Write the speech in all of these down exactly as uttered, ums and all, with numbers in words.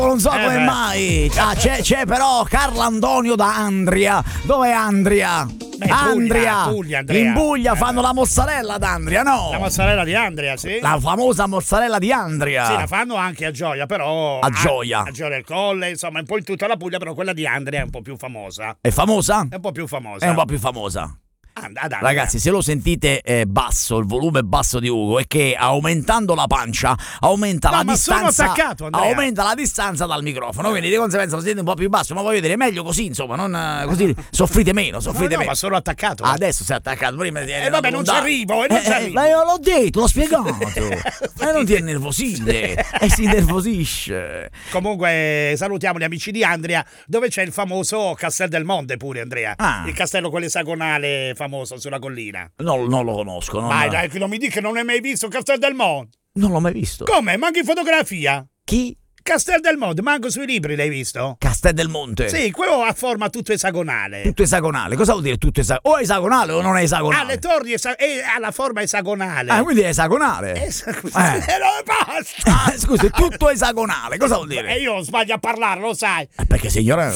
Non so Eh come beh. mai. Ah, c'è, c'è però Carlo Antonio da Andria. Dov'è Andria? Beh, Andria. Puglia, Puglia, Andrea. In Puglia Eh. fanno la mozzarella ad Andria, no? La mozzarella di Andria, sì. La famosa mozzarella di Andria. Sì, la fanno anche a Gioia, però. A Gioia. A Gioia del Colle, insomma, un po' in tutta la Puglia, però quella di Andria è un po' più famosa. È famosa? È un po' più famosa. È un po' più famosa. And- ad Andria. Ragazzi, se lo sentite eh, basso, il volume basso di Ugo, è che aumentando la pancia aumenta No, la ma sono distanza. attaccato, Andrea. Aumenta la distanza dal microfono, quindi di conseguenza lo sentite un po' più basso, ma voglio dire meglio così, insomma, non eh, così soffrite meno, No, soffrite no, meno. ma sono attaccato. Adesso sei attaccato, prima ti Eh, vabbè, non ci arrivo, eh, non ci eh, arrivo. ma io l'ho detto, l'ho spiegato. E non ti innervosite, e si innervosisce. Comunque salutiamo gli amici di Andria, dove c'è il famoso Castel del Monte pure, Andrea. Ah. Il castello quello esagonale famoso sulla collina. No, non lo conosco, non, Vai, dai, che non mi dica che non hai mai visto il Castel del Monte. non l'ho mai visto. Come? Manca in fotografia? Chi? Castel del Monte, manco sui libri l'hai visto? Castel del Monte. Sì, quello ha forma tutto esagonale. Tutto esagonale. Cosa vuol dire tutto esagonale? O è esagonale o non è Ha esagonale? le torri esa- e ha la forma esagonale. Ah, quindi è esagonale. Esa- Eh. Eh, no, basta! Scusa, è tutto esagonale. Cosa vuol dire? E io sbaglio a parlare, lo sai. Eh, Perché signora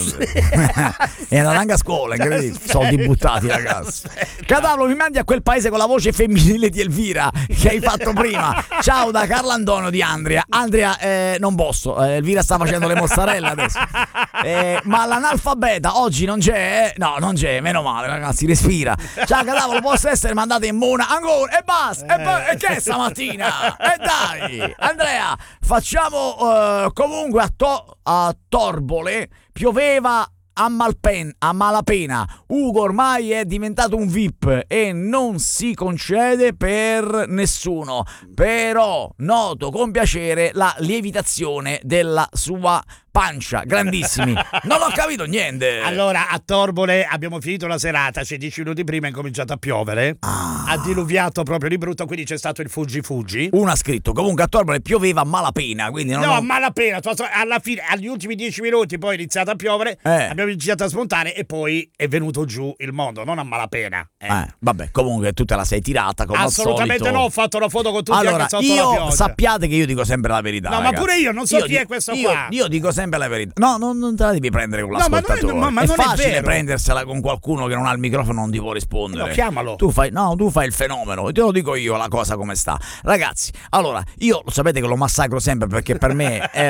è una langa scuola, incredibile. Aspetta. Soldi buttati, ragazzi. Cadavro, mi mandi a quel paese con la voce femminile di Elvira che hai fatto prima. Ciao da Carlo Antonio di Andria. Andria, eh, non posso. Eh, Elvira sta facendo le mozzarella adesso. Eh, ma l'analfabeta oggi non c'è? Eh? No, non c'è, meno male, ragazzi, respira. Ciao, cadavro, posso essere mandato in mona ancora? E basta. E, poi- e che è stamattina? E dai, Andrea, facciamo eh, comunque a, to- a Torbole pioveva a malpen- a malapena. Ugo ormai è diventato un V I P e non si concede per nessuno. Però noto con piacere la lievitazione della sua pancia. Grandissimi. Non ho capito niente. Allora, a Torbole abbiamo finito la serata, cioè dieci minuti prima è incominciato a piovere. Ah. Ha diluviato proprio di brutto, quindi c'è stato il fuggi fuggi. Uno ha scritto comunque a Torbole pioveva a malapena, quindi non No, ho- a malapena, tu- alla fine, agli ultimi dieci minuti poi è iniziato a piovere, Eh. abbiamo iniziato a smontare e poi è venuto giù il mondo, non a malapena. Eh. Eh, vabbè, comunque tu te la sei tirata come Assolutamente al solito. no, ho fatto la foto con tutti Allora, anche sotto la io pioggia. sappiate che io dico sempre la verità. No, ma ragazzi. pure io non so chi di- è questo io- qua. Io dico sempre la verità. No, non, non te la devi prendere con No, ma non è- l'ascoltatore. ma- ma è non è facile vero. prendersela con qualcuno che non ha il microfono e non ti può rispondere. No, chiamalo. Tu fai, no, tu fai il fenomeno. Te lo dico io la cosa come sta. Ragazzi, allora, io lo sapete che lo massacro sempre perché per me è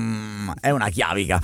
un è una chiavica.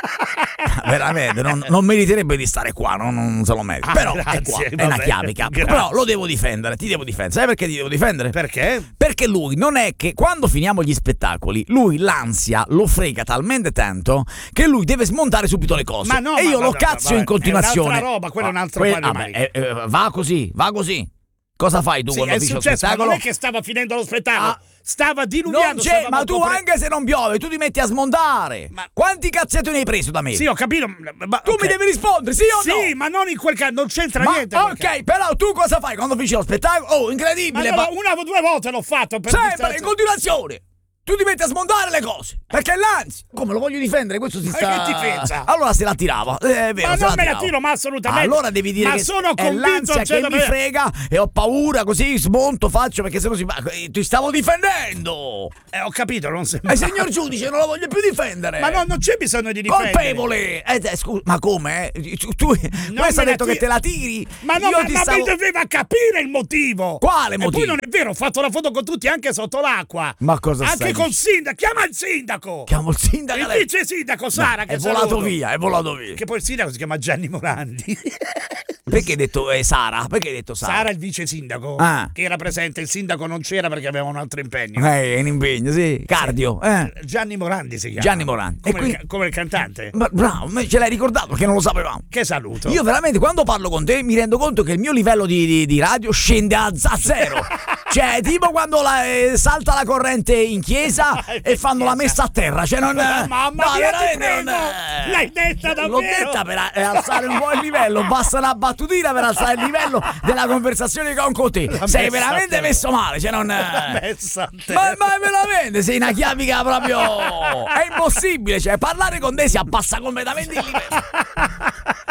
Veramente, non, non meriterebbe di stare qua, non, non se lo merita. Ah, Però grazie, è qua, è va una bene, chiavica. grazie. Però lo devo difendere, ti devo difendere. Sai perché ti devo difendere? Perché? Perché lui non è che quando finiamo gli spettacoli, lui l'ansia lo frega talmente tanto che lui deve smontare subito le cose. Ma no, e ma io vabbè, lo cazzo vabbè, in continuazione. è un'altra roba, quello è un altro Que- paio di vabbè, maniche. eh, eh, va così, va così. Cosa fai tu Sì, quando è finisce lo successo, ma spettacolo? non è che stava finendo lo spettacolo, Ah. stava diluviando. Non c'è, stavamo ma tu copre- anche se non piove, tu ti metti a smontare. Ma- Quanti cazzetti ne hai preso da me? Sì, ho capito. Ma, tu ok. mi devi rispondere, sì o no? Sì, ma non in quel caso, non c'entra Ma- niente. in quel caso. ok, però tu cosa fai quando finisce lo spettacolo? Oh, Ma incredibile! no, ma- una o due volte l'ho fatto per Sempre, distrazione. in continuazione. Tu ti metti a smontare le cose. Perché è l'ansia. Come lo voglio difendere? Questo si Ma sta. che difesa? Allora se la tirava. Eh, È vero, Ma se non la me la tirava. tiro, ma assolutamente. Allora devi dire Ma che sono è convinto l'ansia al che mi cento per cento. frega e ho paura, così smonto, faccio perché se no si va. Eh, Ti stavo difendendo. Eh, ho capito, non sembra. E signor giudice, non lo voglio più difendere. Ma no, non c'è bisogno di difendere. Colpevole! Eh, eh, scusa, ma come? eh? Tu, tu questo me ha la detto ti- che te la tiri? Ma no, Io ma, ti ma stavo... mi doveva capire il motivo. Quale E motivo? poi non è vero, ho fatto la foto con tutti anche sotto l'acqua. Ma cosa Anche stai col dicendo? sindaco. Chiama il sindaco. Chiamo il sindaco. Il adesso. vice sindaco Sara. È che volato saluto. via, è volato via. Che poi il sindaco si chiama Gianni Morandi. Perché hai detto eh, Sara? Perché hai detto Sara? Sara è il vice sindaco Ah. che era presente, il sindaco non c'era perché aveva un altro impegno. Eh, è un impegno, sì. Cardio. Eh. Gianni Morandi si chiama. Gianni Morandi. Come, E quindi- il, ca- come il cantante. Ma bravo, me- ce l'hai ricordato perché non lo sapevamo. Che saluto. Io veramente quando parlo con te mi rendo conto che il mio livello di, di- di radio scende a, a zero. Cioè, tipo quando la- eh, salta la corrente in chiesa e fanno la messa a terra. Cioè, non. Ma mamma no, mia, ti veramente prego. non, eh, L'hai detta davvero? L'ho detta per eh, alzare un po' il livello. Basta una battutina per alzare il livello della conversazione con, con te. La Sei messa a veramente terra. messo male. Cioè, non. La messa a te. Ma, ma veramente sei una chiavica proprio. È impossibile. Cioè, parlare con te si abbassa completamente il livello.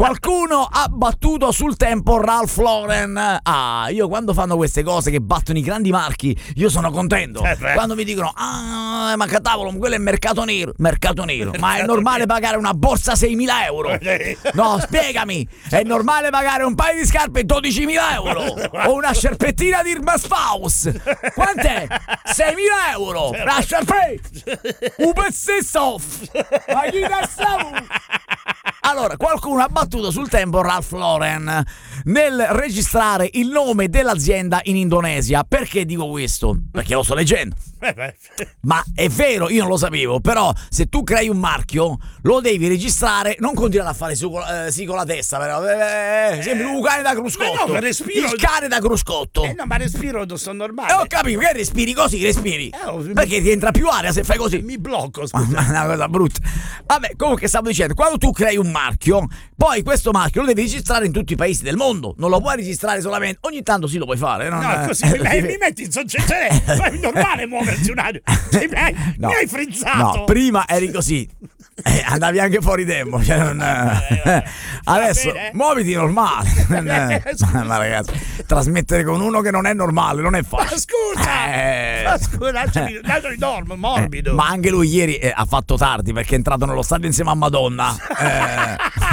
Qualcuno ha battuto sul tempo Ralph Lauren. Ah, io quando fanno queste cose che battono i grandi marchi, io sono contento. Eh beh. Quando mi dicono, ah, ma cavolo, quello è mercato nero. Mercato nero. Ma è normale pagare una borsa seimila euro? No, spiegami. È normale pagare un paio di scarpe dodicimila euro? O una sciarpettina di Irmaspaus? Quant'è? seimila euro. La sciarpetta. Un pezzetto. Ma chi da stavo? Allora, qualcuno ha battuto sul tempo Ralph Lauren nel registrare il nome dell'azienda in Indonesia. Perché dico questo? Perché lo sto leggendo. Ma è vero, io non lo sapevo, però se tu crei un marchio lo devi registrare, non continuare a fare su, eh, sì con la testa, però eh, sembri un cane da cruscotto. No, respiro... Il cane da cruscotto. Eh no, ma respiro, non sto normale. Eh, ho capito, che respiri così, respiri. Eh, oh, perché ti entra più aria se fai così. Mi blocco, Ma scusa. è una cosa brutta. Vabbè, comunque stavo dicendo, quando tu crei un marchio, poi questo marchio lo devi registrare in tutti i paesi del mondo. Non lo puoi registrare solamente, ogni tanto sì lo puoi fare. Non, No, così mi, mi metti in soggezione. Ma è normale muoversi un attimo. Mi hai, No. mi hai frizzato. No, prima eri così. Eh, andavi anche fuori tempo, cioè non, eh. Adesso bene. muoviti normale. Eh, Scusa. ma ragazzi, trasmettere con uno che non è normale non è Ma facile. scusa. Eh. Ma scusa, lasciami, lasciami dormo, morbido. Eh, ma anche lui ieri eh, ha fatto tardi perché è entrato nello stadio insieme a Madonna. Eh.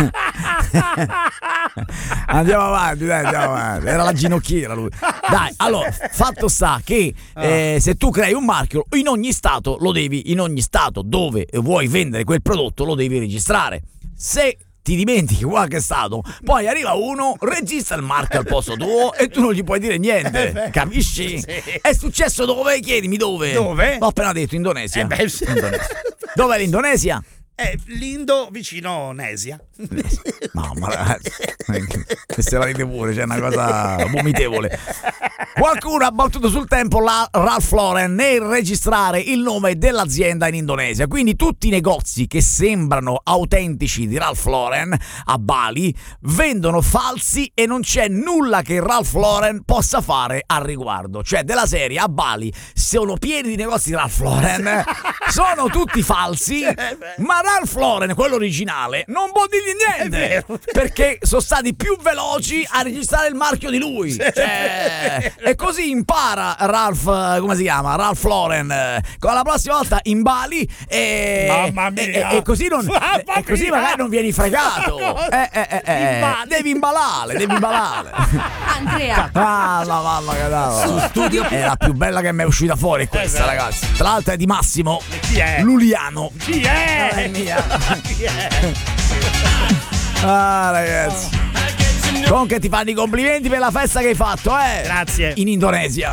Andiamo avanti, dai, andiamo avanti. Era la ginocchiera lui. Dai, allora, fatto sta che eh, se tu crei un marchio, in ogni stato lo devi, in ogni stato dove vuoi vendere quel prodotto lo devi registrare. Se ti dimentichi qualche stato, poi arriva uno, registra il marchio al posto tuo e tu non gli puoi dire niente, capisci? Sì. È successo dove? Chiedimi dove. Dove? L'ho appena detto, Indonesia. Eh beh, sì. Indonesia. Dov'è l'Indonesia? È l'Indo vicino Nesia. Mamma ragazzi, questa la ride pure, c'è una cosa vomitevole. Qualcuno ha battuto sul tempo la Ralph Lauren nel registrare il nome dell'azienda in Indonesia. Quindi tutti i negozi che sembrano autentici di Ralph Lauren a Bali vendono falsi e non c'è nulla che Ralph Lauren possa fare al riguardo. Cioè, della serie, a Bali sono pieni di negozi di Ralph Lauren, sono tutti falsi, ma Ralph Lauren, quello originale, non può dirgli niente perché sono stati più veloci a registrare il marchio di lui. Cioè, e così impara Ralph, come si chiama? Ralph Lauren, eh, con la prossima volta in Bali e, Mamma mia. e, e così, non, Mamma e così mia. magari non vieni fregato. Eh, eh, eh, eh. Imbali. Devi imbalare, devi imbalare. Andrea, Ah, la mamma che dava. studio È la più bella che mi è uscita fuori questa, Eh, ragazzi. Tra l'altro è di Massimo Chi è? Luliano. Chi è? Non è mia. Chi è? Ah, ragazzi. Comunque ti fanno i complimenti per la festa che hai fatto, eh? Grazie. In Indonesia.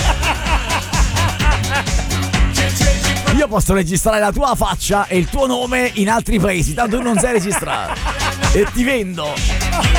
Io posso registrare la tua faccia e il tuo nome in altri paesi, tanto tu non sei registrato. E ti vendo.